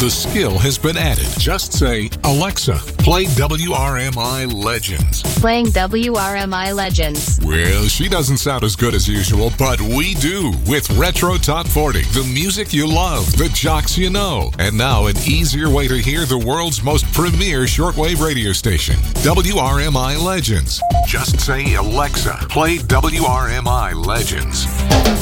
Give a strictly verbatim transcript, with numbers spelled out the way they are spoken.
the skill has been added. Just say, Alexa, play W R M I Legends. Playing W R M I Legends. Well, she doesn't sound as good as usual, but we do with Retro Top forty, the music you love, the jocks you know, and now an easier way to hear the world's most premier shortwave radio station, W R M I Legends. Just say, Alexa, play W R M I Legends.